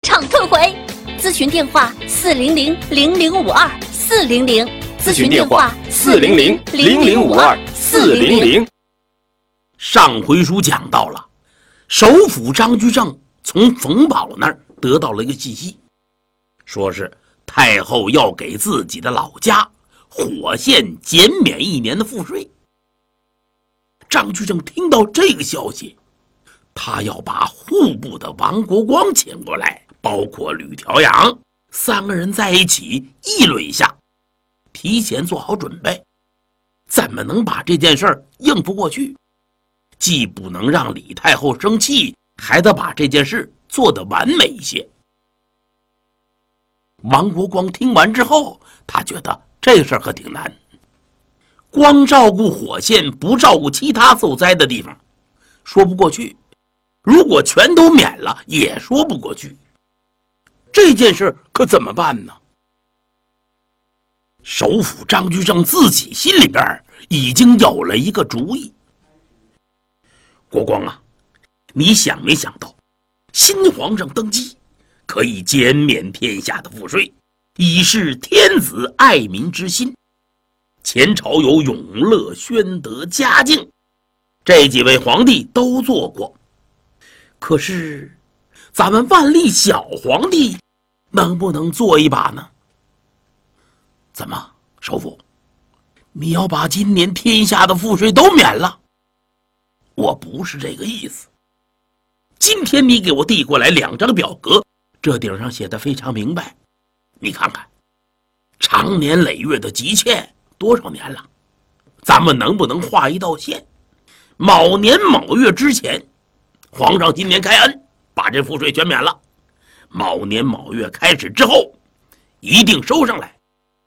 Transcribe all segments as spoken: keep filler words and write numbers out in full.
场退回。咨询电话：四零零零零五二四零零。 咨询电话：四零零零零五二四零零。 上回书讲到了，首辅张居正从冯保那儿得到了一个信息，说是太后要给自己的老家火县减免一年的赋税。张居正听到这个消息，他要把户部的王国光请过来，包括吕调阳，三个人在一起议论一下，提前做好准备，怎么能把这件事儿应付过去，既不能让李太后生气，还得把这件事做得完美一些。王国光听完之后，他觉得这事儿可挺难，光照顾火县不照顾其他受灾的地方，说不过去，如果全都免了也说不过去，这件事可怎么办呢？首辅张居正自己心里边已经有了一个主意。国光啊，你想没想到新皇上登基可以减免天下的赋税，以示天子爱民之心。前朝有永乐、宣德、嘉靖这几位皇帝都做过，可是咱们万历小皇帝能不能做一把呢？怎么，首辅，你要把今年天下的赋税都免了？我不是这个意思。今天你给我递过来两张表格，这顶上写的非常明白，你看看，长年累月的积欠多少年了，咱们能不能画一道线？卯年卯月之前，皇上今年开恩，把这赋税全免了。卯年卯月开始之后，一定收上来。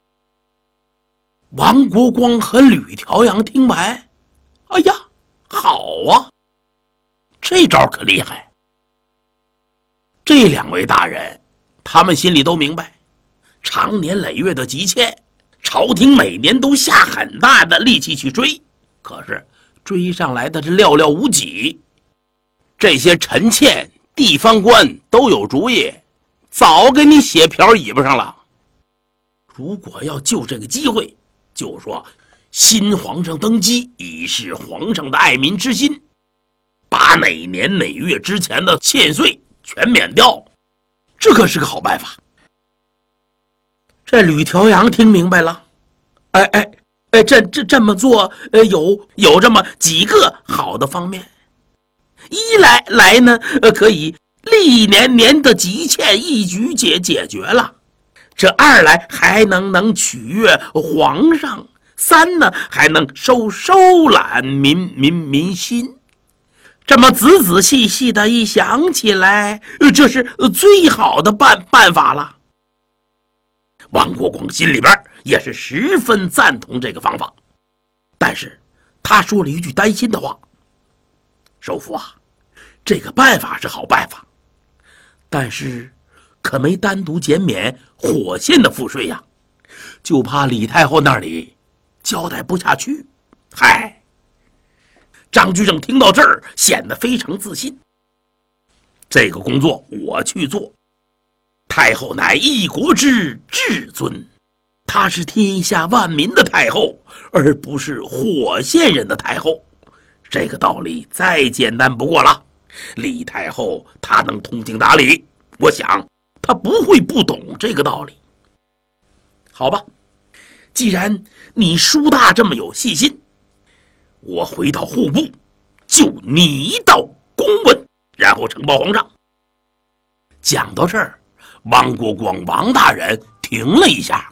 王国光和吕调阳听完，哎呀，好啊，这招可厉害。这两位大人，他们心里都明白，长年累月的积欠，朝廷每年都下很大的力气去追，可是追上来的是寥寥无几。这些臣妾、地方官都有主意，早给你写瓢尾巴上了。如果要就这个机会，就说新皇上登基，以示皇上的爱民之心，把哪年哪月之前的欠税全免掉，这可是个好办法。这吕调阳听明白了，哎哎哎，这这这么做，呃，有有这么几个好的方面。一来来呢，呃，可以历年年的积欠一举解解决了。这二来还能能取悦皇上，三呢还能收收揽民民民心。这么仔仔细细的一想起来，这是最好的办办法了。王国光心里边也是十分赞同这个方法，但是他说了一句担心的话：首辅啊，这个办法是好办法，但是可没单独减免火县的赋税呀，就怕李太后那里交代不下去。嗨，张居正听到这儿显得非常自信，这个工作我去做。太后乃一国之至尊，她是天下万民的太后，而不是火县人的太后。这个道理再简单不过了。李太后她能通情达理，我想她不会不懂这个道理。好吧，既然你叔大这么有细心，我回到户部就拟一道公文，然后呈报皇上。讲到这儿，王国光王大人停了一下。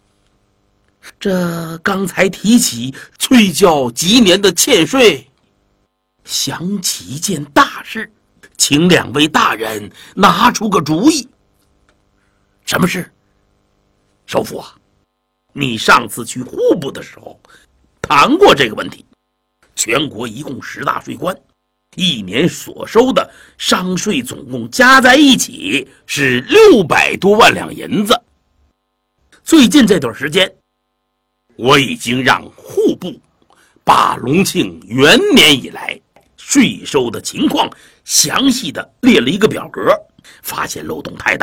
这刚才提起催缴几年的欠税，想起一件大事，请两位大人拿出个主意。什么事？首辅啊，你上次去户部的时候谈过这个问题。全国一共十大税官，一年所收的商税总共加在一起是六百多万两银子。最近这段时间，我已经让户部把隆庆元年以来税收的情况详细的列了一个表格，发现漏洞太大。